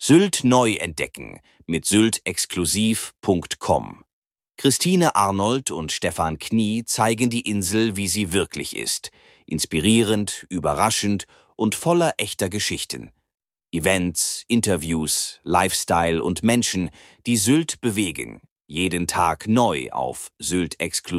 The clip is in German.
Sylt neu entdecken mit syltexklusiv.com. Christine Arnold und Stefan Knie zeigen die Insel, wie sie wirklich ist. Inspirierend, überraschend und voller echter Geschichten. Events, Interviews, Lifestyle und Menschen, die Sylt bewegen. Jeden Tag neu auf syltexklusiv.com.